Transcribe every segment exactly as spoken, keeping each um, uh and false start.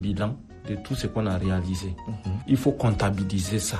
bilan de tout ce qu'on a réalisé. Mm-hmm. Il faut comptabiliser ça.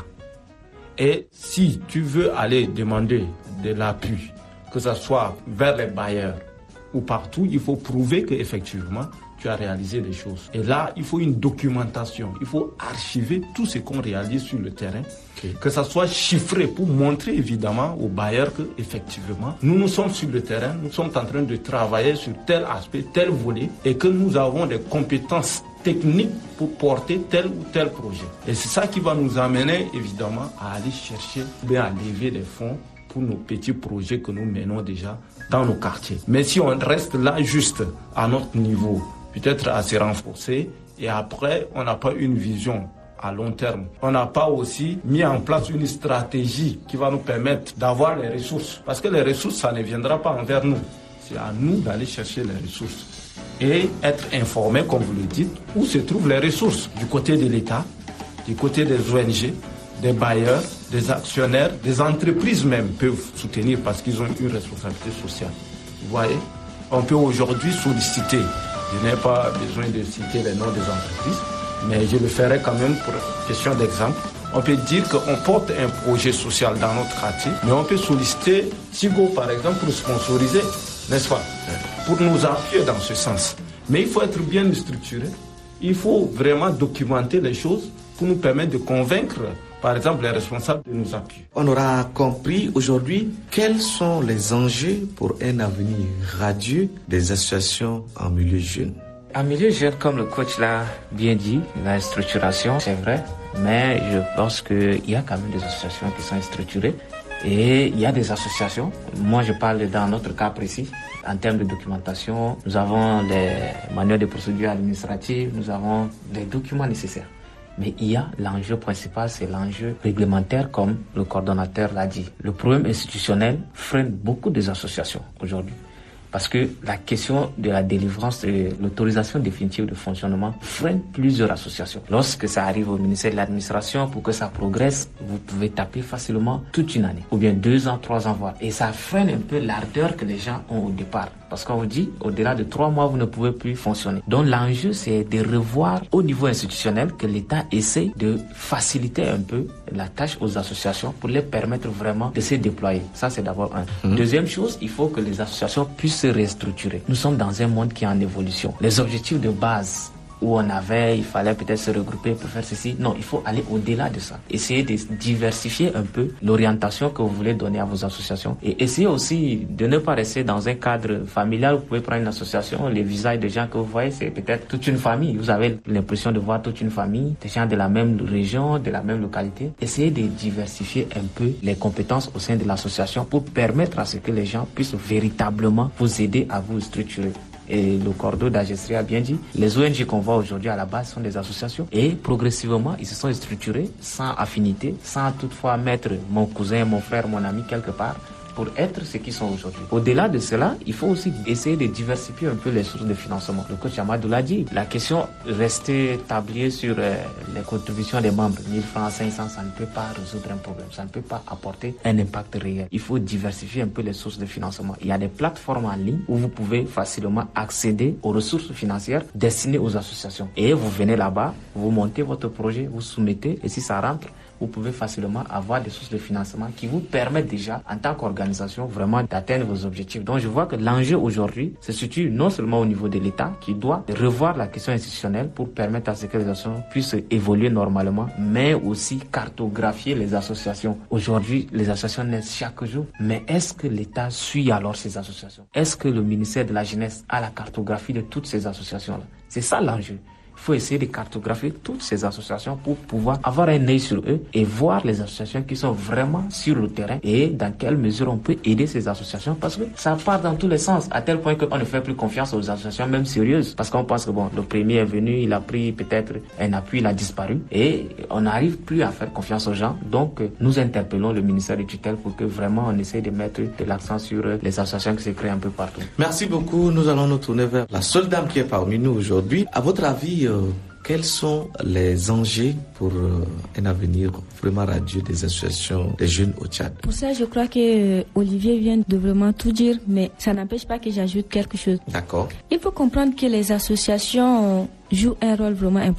Et si tu veux aller demander de l'appui, que ce soit vers les bailleurs ou partout, il faut prouver qu'effectivement, tu as réalisé des choses. Et là, il faut une documentation. Il faut archiver tout ce qu'on réalise sur le terrain, okay. Que ça soit chiffré pour montrer évidemment aux bailleurs que effectivement, nous nous sommes sur le terrain, nous sommes en train de travailler sur tel aspect, tel volet, et que nous avons des compétences techniques pour porter tel ou tel projet. Et c'est ça qui va nous amener évidemment à aller chercher, à lever des fonds pour nos petits projets que nous menons déjà dans nos quartiers. Mais si on reste là juste à notre niveau, peut-être à se renforcer, et après, on n'a pas une vision à long terme. On n'a pas aussi mis en place une stratégie qui va nous permettre d'avoir les ressources. Parce que les ressources, ça ne viendra pas envers nous. C'est à nous d'aller chercher les ressources. Et être informé, comme vous le dites, où se trouvent les ressources. Du côté de l'État, du côté des O N G, des bailleurs, des actionnaires, des entreprises même peuvent soutenir parce qu'ils ont une responsabilité sociale. Vous voyez, on peut aujourd'hui solliciter. Je n'ai pas besoin de citer les noms des entreprises, mais je le ferai quand même pour question d'exemple. On peut dire qu'on porte un projet social dans notre quartier, mais on peut solliciter Tigo, par exemple, pour sponsoriser, n'est-ce pas, pour nous appuyer dans ce sens. Mais il faut être bien structuré. Il faut vraiment documenter les choses pour nous permettre de convaincre, par exemple, les responsables de nous appuyer. On aura compris aujourd'hui quels sont les enjeux pour un avenir radieux des associations en milieu jeune. En milieu jeune, comme le coach l'a bien dit, la structuration, c'est vrai, mais je pense qu'il y a quand même des associations qui sont structurées et il y a des associations. Moi, je parle dans notre cas précis. En termes de documentation, nous avons les manuels de procédure administrative, nous avons les documents nécessaires. Mais il y a l'enjeu principal, c'est l'enjeu réglementaire, comme le coordonnateur l'a dit. Le problème institutionnel freine beaucoup des associations aujourd'hui. Parce que la question de la délivrance de l'autorisation définitive de fonctionnement freine plusieurs associations. Lorsque ça arrive au ministère de l'administration, pour que ça progresse, vous pouvez taper facilement toute une année, ou bien deux ans, trois ans, voire. Et ça freine un peu l'ardeur que les gens ont au départ. Parce qu'on vous dit, au-delà de trois mois, vous ne pouvez plus fonctionner. Donc l'enjeu, c'est de revoir au niveau institutionnel que l'État essaie de faciliter un peu la tâche aux associations pour les permettre vraiment de se déployer. Ça, c'est d'abord un. Mmh. Deuxième chose, il faut que les associations puissent se restructurer. Nous sommes dans un monde qui est en évolution. Les objectifs de base où on avait, il fallait peut-être se regrouper pour faire ceci. Non, il faut aller au-delà de ça. Essayer de diversifier un peu l'orientation que vous voulez donner à vos associations. Et essayer aussi de ne pas rester dans un cadre familial. Vous pouvez prendre une association, les visages des gens que vous voyez, c'est peut-être toute une famille. Vous avez l'impression de voir toute une famille, des gens de la même région, de la même localité. Essayez de diversifier un peu les compétences au sein de l'association pour permettre à ce que les gens puissent véritablement vous aider à vous structurer. Et le cordeau d'Agestria a bien dit, les O N G qu'on voit aujourd'hui à la base sont des associations et progressivement ils se sont structurés sans affinité, sans toutefois mettre mon cousin, mon frère, mon ami quelque part pour être ce qu'ils sont aujourd'hui. Au-delà de cela, il faut aussi essayer de diversifier un peu les sources de financement. Le coach Amadou l'a dit, la question rester tablier sur euh, les contributions des membres, mille francs, cinq cents, ça ne peut pas résoudre un problème, ça ne peut pas apporter un impact réel. Il faut diversifier un peu les sources de financement. Il y a des plateformes en ligne où vous pouvez facilement accéder aux ressources financières destinées aux associations. Et vous venez là-bas, vous montez votre projet, vous soumettez et si ça rentre, vous pouvez facilement avoir des sources de financement qui vous permettent déjà, en tant qu'organisation, vraiment d'atteindre vos objectifs. Donc, je vois que l'enjeu aujourd'hui se situe non seulement au niveau de l'État, qui doit revoir la question institutionnelle pour permettre à ce que les associations puissent évoluer normalement, mais aussi cartographier les associations. Aujourd'hui, les associations naissent chaque jour, mais est-ce que l'État suit alors ces associations? Est-ce que le ministère de la Jeunesse a la cartographie de toutes ces associations-là? C'est ça l'enjeu. Il faut essayer de cartographier toutes ces associations pour pouvoir avoir un œil sur eux et voir les associations qui sont vraiment sur le terrain et dans quelle mesure on peut aider ces associations parce que ça part dans tous les sens à tel point qu'on ne fait plus confiance aux associations même sérieuses parce qu'on pense que bon, le premier est venu, il a pris peut-être un appui, il a disparu et on n'arrive plus à faire confiance aux gens. Donc nous interpellons le ministère de tutelle pour que vraiment on essaie de mettre de l'accent sur les associations qui se créent un peu partout. Merci beaucoup. Nous allons nous tourner vers la seule dame qui est parmi nous aujourd'hui. À votre avis, euh, quels sont les enjeux pour euh, un avenir vraiment radieux des associations des jeunes au Tchad? Pour ça, je crois que euh, Olivier vient de vraiment tout dire, mais ça n'empêche pas que j'ajoute quelque chose. D'accord. Il faut comprendre que les associations jouent un rôle vraiment important.